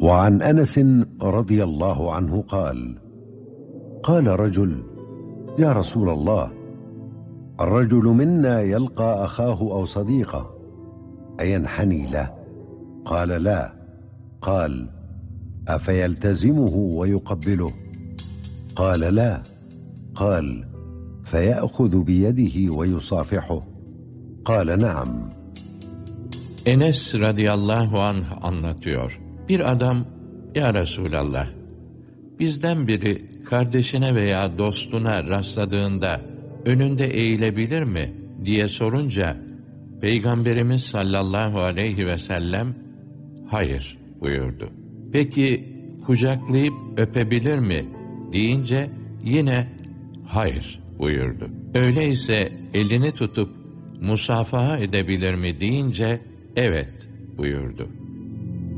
وعن أنس رضي الله عنه قال: قال رجل: يا رسول الله، الرجل منا يلقى أخاه أو صديقه أينحني له؟ قال: لا. قال: أفيلتزمه ويقبله؟ قال: لا. قال: فيأخذ بيده ويصافحه؟ قال: نعم. Enes radıyallahu anh anlatıyor. Bir adam, ya Resulallah, bizden biri kardeşine veya dostuna rastladığında önünde eğilebilir mi diye sorunca, Peygamberimiz sallallahu aleyhi ve sellem, hayır buyurdu. Peki kucaklayıp öpebilir mi deyince yine hayır buyurdu. Öyleyse elini tutup musafaha edebilir mi deyince evet buyurdu.